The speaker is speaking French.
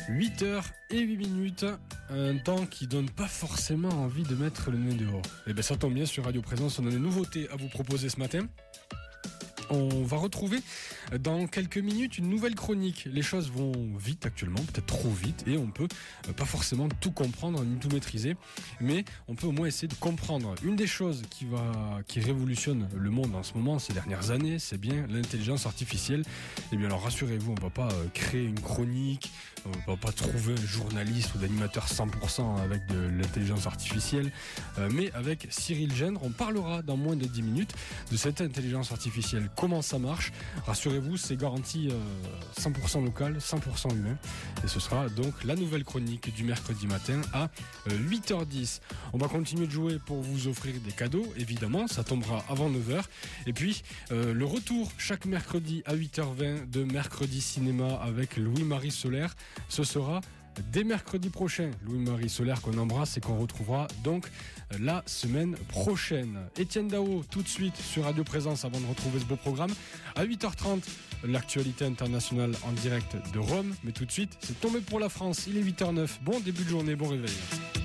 8h08, un temps qui donne pas forcément envie de mettre le nez dehors. Et bien ça tombe bien, sur Radio Présence, on a des nouveautés à vous proposer ce matin. On va retrouver dans quelques minutes une nouvelle chronique. Les choses vont vite actuellement, peut-être trop vite, et on peut pas forcément tout comprendre ni tout maîtriser, mais on peut au moins essayer de comprendre. Une des choses qui révolutionne le monde en ce moment, ces dernières années, c'est bien l'intelligence artificielle. Et bien alors rassurez-vous, on va pas créer une chronique, on va pas trouver un journaliste ou d'animateur 100% avec de l'intelligence artificielle, mais avec Cyril Gendre, on parlera dans moins de 10 minutes de cette intelligence artificielle. Comment ça marche? Rassurez-vous, c'est garanti 100% local, 100% humain. Et ce sera donc la nouvelle chronique du mercredi matin à 8h10. On va continuer de jouer pour vous offrir des cadeaux, évidemment, ça tombera avant 9h. Et puis, le retour chaque mercredi à 8h20 de Mercredi Cinéma avec Louis-Marie Solaire. Ce sera dès mercredi prochain. Louis-Marie Solaire qu'on embrasse et qu'on retrouvera donc la semaine prochaine. Étienne Dao tout de suite sur Radio Présence avant de retrouver ce beau programme. À 8h30, l'actualité internationale en direct de Rome. Mais tout de suite, c'est tombé pour la France. Il est 8h09. Bon début de journée, bon réveil.